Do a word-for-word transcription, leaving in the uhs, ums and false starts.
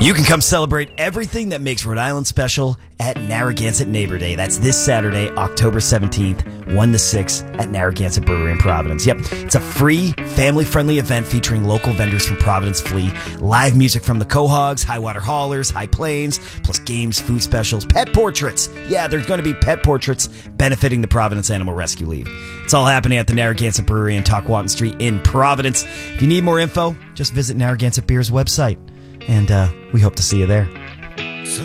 You can come celebrate everything that makes Rhode Island special at Narragansett Neighbor Day. That's this Saturday, October seventeenth, one to six at Narragansett Brewery in Providence. Yep, it's a free, family-friendly event featuring local vendors from Providence Flea, live music from the Quahogs, High Water Haulers, High Plains, plus games, food specials, pet portraits. Yeah, there's going to be pet portraits benefiting the Providence Animal Rescue League. It's all happening at the Narragansett Brewery in Tockwatton Street in Providence. If you need more info, just visit Narragansett Beer's website. And uh, we hope to see you there.